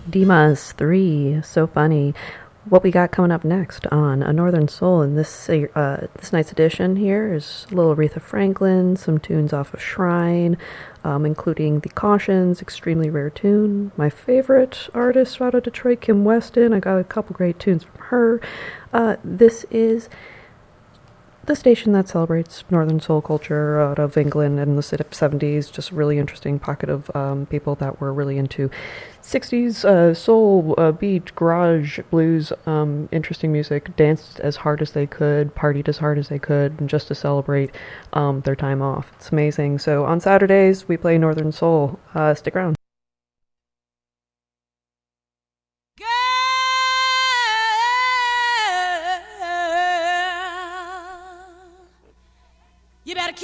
Dimas 3, so funny. What we got coming up next on A Northern Soul in this night's edition here is a little Aretha Franklin, some tunes off of Shrine, including The Cautions, extremely rare tune. My favorite artist out of Detroit, Kim Weston. I got a couple great tunes from her. This is the station that celebrates Northern Soul culture out of England in the 70s. Just a really interesting pocket of people that were really into 60s soul, beat, garage, blues, interesting music, danced as hard as they could, partied as hard as they could, and just to celebrate their time off. It's amazing. So on Saturdays, we play Northern Soul. Stick around.